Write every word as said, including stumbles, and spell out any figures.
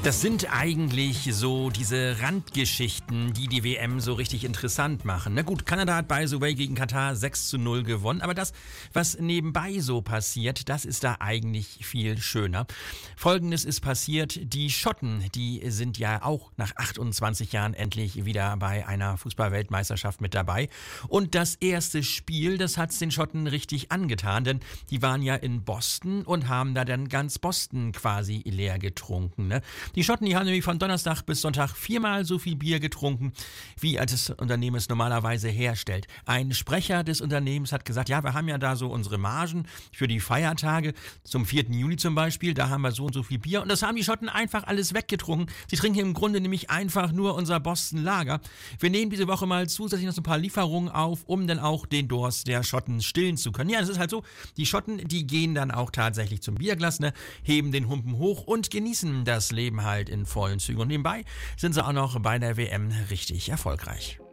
Das sind eigentlich so diese Randgeschichten, die die W M so richtig interessant machen. Na gut, Kanada hat by the way gegen Katar sechs zu null gewonnen, aber das, was nebenbei so passiert, das ist da eigentlich viel schöner. Folgendes ist passiert: Die Schotten, die sind ja auch nach achtundzwanzig Jahren endlich wieder bei einer Fußball-Weltmeisterschaft mit dabei. Und das erste Spiel, das hat's den Schotten richtig angetan, denn die waren ja in Boston und haben da dann ganz Boston quasi leer getrunken, ne? Die Schotten, die haben nämlich von Donnerstag bis Sonntag viermal so viel Bier getrunken, wie als das Unternehmen es normalerweise herstellt. Ein Sprecher des Unternehmens hat gesagt, ja, wir haben ja da so unsere Margen für die Feiertage, zum vierten Juli zum Beispiel, da haben wir so und so viel Bier und das haben die Schotten einfach alles weggetrunken. Sie trinken im Grunde nämlich einfach nur unser Boston Lager. Wir nehmen diese Woche mal zusätzlich noch so ein paar Lieferungen auf, um dann auch den Durst der Schotten stillen zu können. Ja, das ist halt so, die Schotten, die gehen dann auch tatsächlich zum Bierglas, ne, heben den Humpen hoch und genießen das Leben halt in vollen Zügen. Und nebenbei sind sie auch noch bei der W M richtig erfolgreich.